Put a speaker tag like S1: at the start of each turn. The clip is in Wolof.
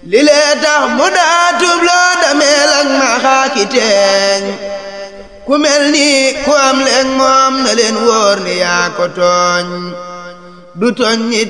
S1: li lee tax mu daa tubloo dameel ak maxaaki teeñ ku mel ni ku am leeg moom na leen wóor ni yaa ko tooñ du tooñ nit